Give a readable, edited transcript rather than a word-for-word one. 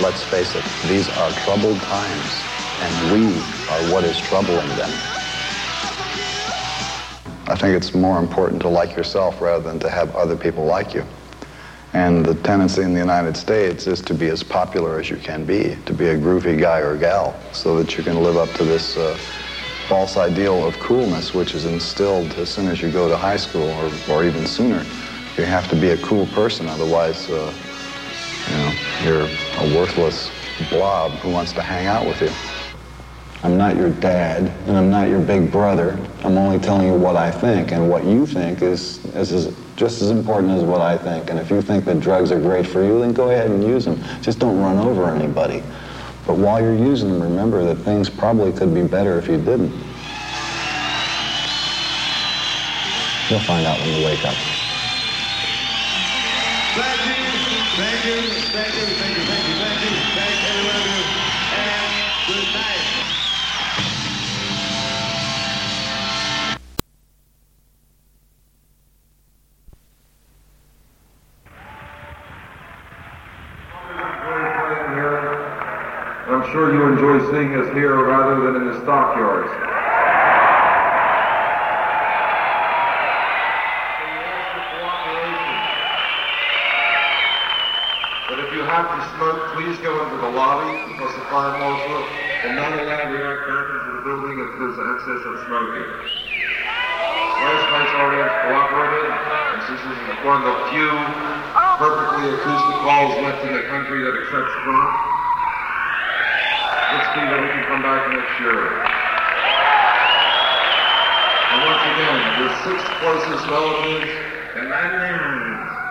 let's face it, these are troubled times, and we are what is troubling them. I think it's more important to like yourself rather than to have other people like you. And the tendency in the United States is to be as popular as you can be, to be a groovy guy or gal, so that you can live up to this false ideal of coolness, which is instilled as soon as you go to high school, or even sooner. You have to be a cool person, otherwise, you're a worthless blob who wants to hang out with you. I'm not your dad, and I'm not your big brother. I'm only telling you what I think, and what you think is just as important as what I think. And if you think that drugs are great for you, then go ahead and use them. Just don't run over anybody. But while you're using them, remember that things probably could be better if you didn't. You'll find out when you wake up. Thank you, thank you, thank you, thank you, thank you, thank you, thank every one of you, and good night. I'm sure you enjoy seeing us here rather than in the stockyards. But if you have to smoke, please go into the lobby because the fire marshal will not allow the air back into the building if there's excess of smoking. Last night's audience cooperated, and since this is one of the few perfectly acoustic halls left in the country that accepts drunk, let's see that we can come back next year. And once again, the sixth closest relatives and